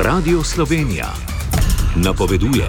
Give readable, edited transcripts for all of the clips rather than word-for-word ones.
Radio Slovenija napoveduje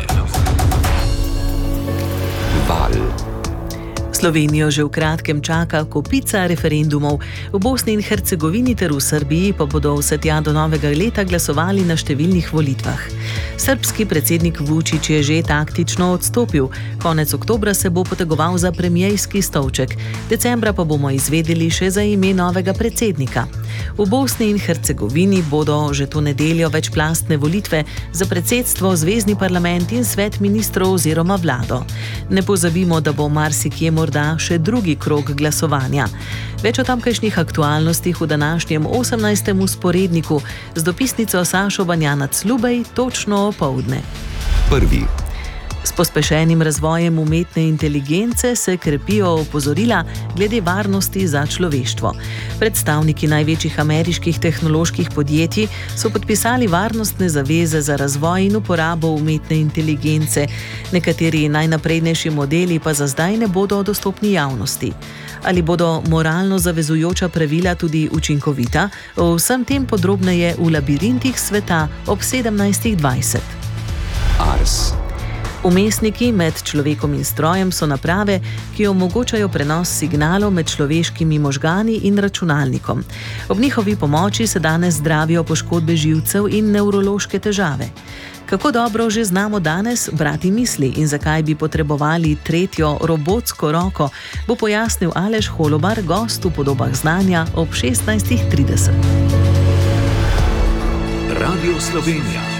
val. Slovenijo že v kratkem čaka kopica referendumov. V Bosni in Hercegovini ter v Srbiji pa bodo vse tja do novega leta glasovali na številnih volitvah. Srbski predsednik Vučić je že taktično odstopil. Konec oktobra se bo potegoval za premierski stolček. Decembra pa bomo izvedeli še za ime novega predsednika. V Bosni in Hercegovini bodo že to nedeljo večplastne volitve za predsedstvo, zvezni parlament in svet ministrov oziroma vlado. Ne pozabimo, da bo marsikje morda še drugi krog glasovanja. Več o tamkajšnjih aktualnostih v današnjem 18. vzporedniku z dopisnico Sašo Banjanac-Lubej točno opoldne. Prvi. S pospešenim razvojem umetne inteligence se krepijo opozorila glede varnosti za človeštvo. Predstavniki največjih ameriških tehnoloških podjetij so podpisali varnostne zaveze za razvoj in uporabo umetne inteligence. Nekateri najnaprednejši modeli pa za zdaj ne bodo dostopni javnosti. Ali bodo moralno zavezujoča pravila tudi učinkovita? O vsem tem podrobneje v labirintih sveta ob 17:20. Ars. Vmesniki med človekom in strojem so naprave, ki omogočajo prenos signalov med človeškimi možgani in računalnikom. Ob njihovi pomoči se danes zdravijo poškodbe živcev in nevrološke težave. Kako dobro že znamo danes brati misli in zakaj bi potrebovali tretjo robotsko roko, bo pojasnil Aleš Holobar, gost v Podobah znanja ob 16:30. Radio Slovenija.